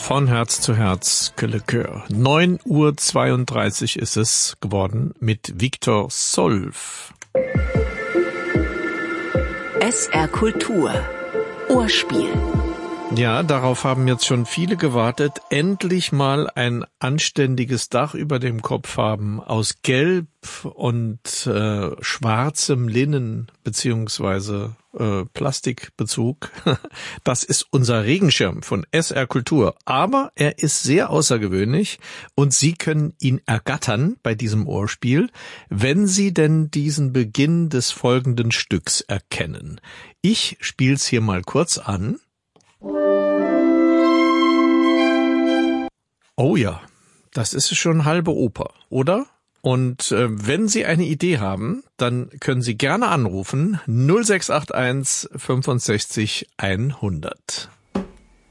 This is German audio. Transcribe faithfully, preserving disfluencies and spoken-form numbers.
Von Herz zu Herz, que le cœur. neun Uhr zweiunddreißig ist es geworden mit Viktor Solf. S R Kultur. Ohrspiel. Ja, darauf haben jetzt schon viele gewartet. Endlich mal ein anständiges Dach über dem Kopf haben aus Gelb und äh, schwarzem Linnen beziehungsweise äh, Plastikbezug. Das ist unser Regenschirm von S R Kultur. Aber er ist sehr außergewöhnlich und Sie können ihn ergattern bei diesem Ohrspiel, wenn Sie denn diesen Beginn des folgenden Stücks erkennen. Ich spiel's hier mal kurz an. Oh ja, das ist schon halbe Oper, oder? Und äh, wenn Sie eine Idee haben, dann können Sie gerne anrufen null sechs acht eins fünfundsechzig hundert.